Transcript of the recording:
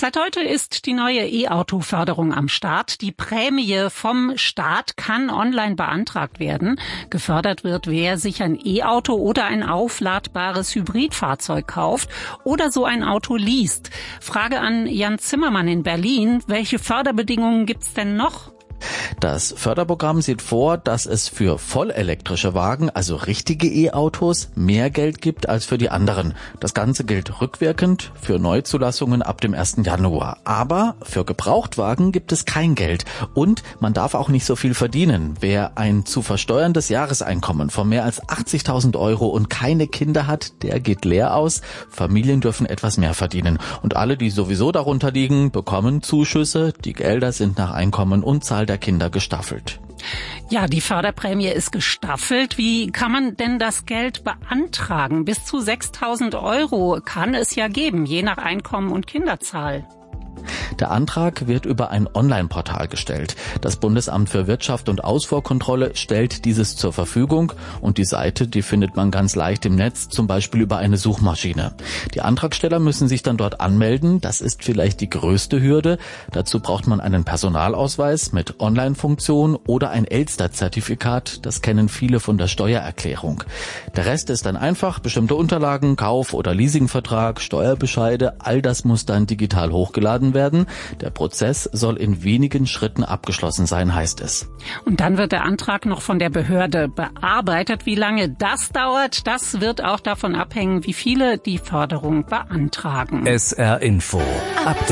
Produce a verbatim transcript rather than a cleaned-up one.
Seit heute ist die neue E-Auto-Förderung am Start. Die Prämie vom Staat kann online beantragt werden. Gefördert wird, wer sich ein E-Auto oder ein aufladbares Hybridfahrzeug kauft oder so ein Auto liest. Frage an Jan Zimmermann in Berlin. Welche Förderbedingungen gibt's denn noch? Das Förderprogramm sieht vor, dass es für vollelektrische Wagen, also richtige E-Autos, mehr Geld gibt als für die anderen. Das Ganze gilt rückwirkend für Neuzulassungen ab dem ersten Januar. Aber für Gebrauchtwagen gibt es kein Geld. Und man darf auch nicht so viel verdienen. Wer ein zu versteuerndes Jahreseinkommen von mehr als achtzigtausend Euro und keine Kinder hat, der geht leer aus. Familien dürfen etwas mehr verdienen. Und alle, die sowieso darunter liegen, bekommen Zuschüsse. Die Gelder sind nach Einkommen und Zahl der Kinder gestaffelt. Ja, die Förderprämie ist gestaffelt. Wie kann man denn das Geld beantragen? Bis zu sechstausend Euro kann es ja geben, je nach Einkommen und Kinderzahl. Der Antrag wird über ein Online-Portal gestellt. Das Bundesamt für Wirtschaft und Ausfuhrkontrolle stellt dieses zur Verfügung und die Seite, die findet man ganz leicht im Netz, zum Beispiel über eine Suchmaschine. Die Antragsteller müssen sich dann dort anmelden. Das ist vielleicht die größte Hürde. Dazu braucht man einen Personalausweis mit Online-Funktion oder ein Elster-Zertifikat. Das kennen viele von der Steuererklärung. Der Rest ist dann einfach bestimmte Unterlagen, Kauf- oder Leasingvertrag, Steuerbescheide. All das muss dann digital hochgeladen werden. Der Prozess soll in wenigen Schritten abgeschlossen sein, heißt es. Und dann wird der Antrag noch von der Behörde bearbeitet. Wie lange das dauert, das wird auch davon abhängen, wie viele die Förderung beantragen. S R Info. Update.